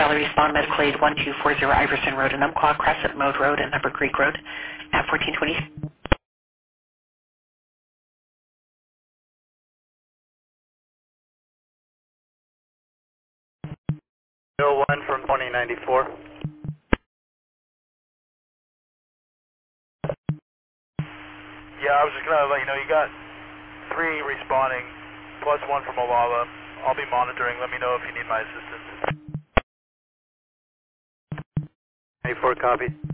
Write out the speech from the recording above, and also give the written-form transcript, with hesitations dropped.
Valley respond medical aid 1240 Iverson Road in Umpqua, Crescent Mode Road, and Upper Creek Road at 1420. 01 from 2094. Yeah, I was just going to let you know, you got 3 responding, plus 1 from Olalla. I'll be monitoring. Let me know if you need my assistance. 94, copy.